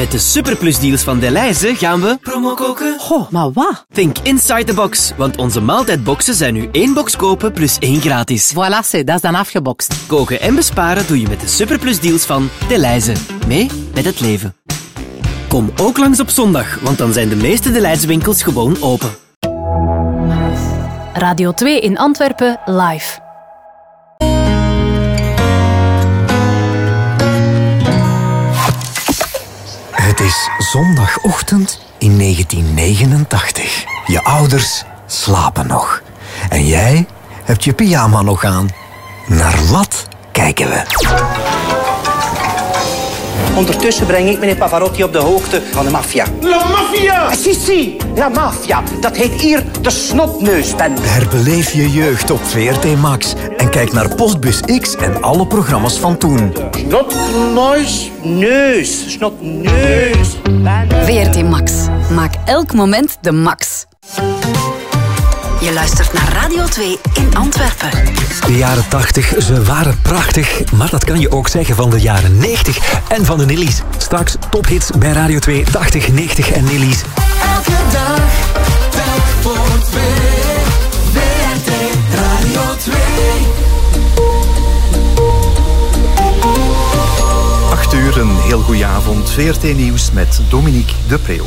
Met de superplusdeals van Delhaize gaan we promo koken. Goh, maar wat? Think inside the box, want onze maaltijdboxen zijn nu 1 box kopen plus 1 gratis. Voilà, dat is dan afgebokst. Koken en besparen doe je met de superplusdeals van Delhaize. Mee met het leven. Kom ook langs op zondag, want dan zijn de meeste Delhaize winkels gewoon open. Radio 2 in Antwerpen live. Het is zondagochtend in 1989. Je ouders slapen nog. En jij hebt je pyjama nog aan. Naar wat kijken we? Ondertussen breng ik meneer Pavarotti op de hoogte van de maffia. La maffia! Si, la maffia. Dat heet hier de snotneusbende. Herbeleef je jeugd op VRT Max. En kijk naar Postbus X en alle programma's van toen. Snotneus. VRT Max. Maak elk moment de max. Je luistert naar Radio 2 in Antwerpen. De jaren 80, ze waren prachtig, maar dat kan je ook zeggen van de jaren 90 en van de Nillies. Straks tophits bij Radio 2, 80, 90 en Nillies. Elke dag, telk voor 2. VRT Radio 2. 8 uur, een heel goede avond. VRT Nieuws met Dominique de Preeuw.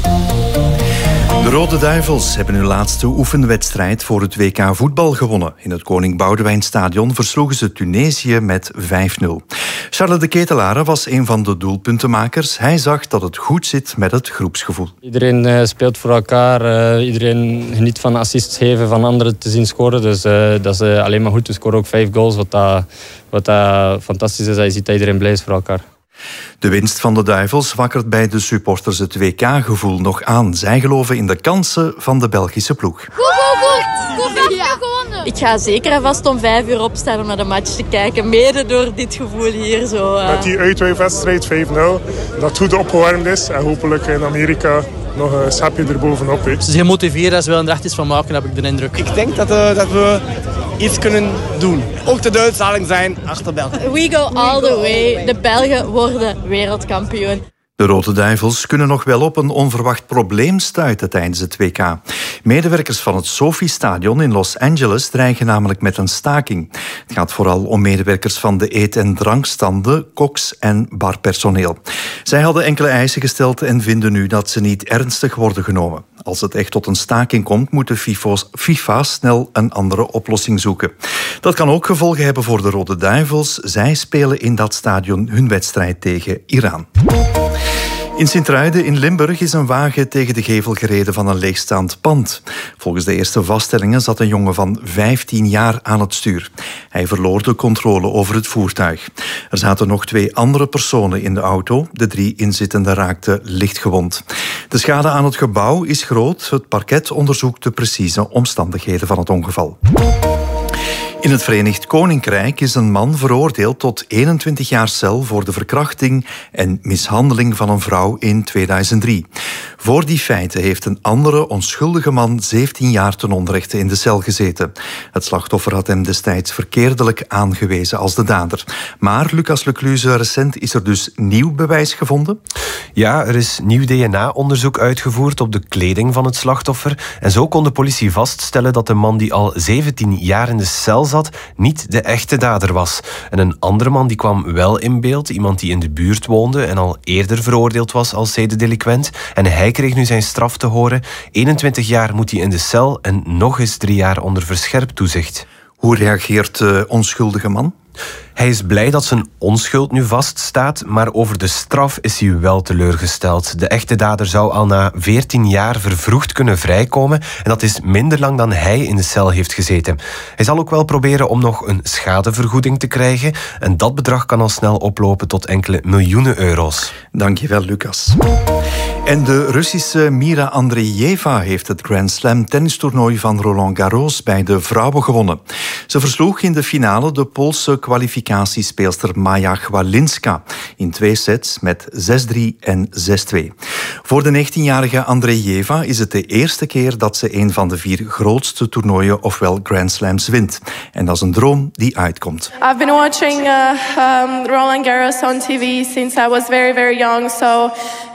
De Rode Duivels hebben hun laatste oefenwedstrijd voor het WK voetbal gewonnen. In het Koning Boudewijnstadion versloegen ze Tunesië met 5-0. Charles de Ketelaere was een van de doelpuntenmakers. Hij zag dat het goed zit met het groepsgevoel. Iedereen speelt voor elkaar. Iedereen geniet van assists geven, van anderen te zien scoren. Dus dat is alleen maar goed. We scoren ook 5 goals, wat fantastisch is. Je ziet dat iedereen blij is voor elkaar. De winst van de Duivels wakkert bij de supporters het WK-gevoel nog aan. Zij geloven in de kansen van de Belgische ploeg. Goed gewonnen. Ik ga zeker en vast om 5 uur opstaan om naar de match te kijken. Mede door dit gevoel hier. Met die uitwedstrijd 5-0, dat goed opgewarmd is. En hopelijk in Amerika nog een schepje erbovenop. Ze zijn gemotiveerd en ze willen er echt iets van maken, heb ik de indruk. Ik denk dat we iets kunnen doen. Ook de uitstraling zijn achter België. We go all the way. De Belgen worden wereldkampioen. De Rode Duivels kunnen nog wel op een onverwacht probleem stuiten tijdens het WK. Medewerkers van het Sophie-stadion in Los Angeles dreigen namelijk met een staking. Het gaat vooral om medewerkers van de eet- en drankstanden, koks en barpersoneel. Zij hadden enkele eisen gesteld en vinden nu dat ze niet ernstig worden genomen. Als het echt tot een staking komt, moet de FIFA snel een andere oplossing zoeken. Dat kan ook gevolgen hebben voor de Rode Duivels. Zij spelen in dat stadion hun wedstrijd tegen Iran. In Sint-Truiden in Limburg is een wagen tegen de gevel gereden van een leegstaand pand. Volgens de eerste vaststellingen zat een jongen van 15 jaar aan het stuur. Hij verloor de controle over het voertuig. Er zaten nog 2 andere personen in de auto. De 3 inzittenden raakten lichtgewond. De schade aan het gebouw is groot. Het parket onderzoekt de precieze omstandigheden van het ongeval. In het Verenigd Koninkrijk is een man veroordeeld tot 21 jaar cel voor de verkrachting en mishandeling van een vrouw in 2003. Voor die feiten heeft een andere onschuldige man 17 jaar ten onrechte in de cel gezeten. Het slachtoffer had hem destijds verkeerdelijk aangewezen als de dader. Maar, Lucas Lecluze, recent is er dus nieuw bewijs gevonden? Ja, er is nieuw DNA-onderzoek uitgevoerd op de kleding van het slachtoffer. En zo kon de politie vaststellen dat de man die al 17 jaar in de cel zat, niet de echte dader was. En een andere man die kwam wel in beeld, iemand die in de buurt woonde en al eerder veroordeeld was als zedendelinquent. En hij kreeg nu zijn straf te horen. 21 jaar moet hij in de cel en nog eens 3 jaar onder verscherpt toezicht. Hoe reageert de onschuldige man? Hij is blij dat zijn onschuld nu vaststaat, maar over de straf is hij wel teleurgesteld. De echte dader zou al na 14 jaar vervroegd kunnen vrijkomen en dat is minder lang dan hij in de cel heeft gezeten. Hij zal ook wel proberen om nog een schadevergoeding te krijgen en dat bedrag kan al snel oplopen tot enkele miljoenen euro's. Dankjewel, Lucas. En de Russische Mira Andreeva heeft het Grand Slam tennistoernooi van Roland Garros bij de vrouwen gewonnen. Ze versloeg in de finale de Poolse kwalificatiespeelster Maja Chwalinska in 2 sets met 6-3 en 6-2. Voor de 19-jarige Andreeva is het de eerste keer dat ze een van de 4 grootste toernooien, ofwel Grand Slams, wint. En dat is een droom die uitkomt. I've been watching Roland Garros on TV since I was very, very young, so